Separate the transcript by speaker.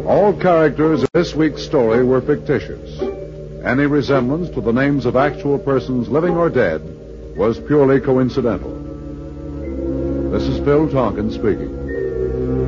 Speaker 1: All characters in this week's story were fictitious. Any resemblance to the names of actual persons living or dead was purely coincidental. This is Phil Tonkin speaking.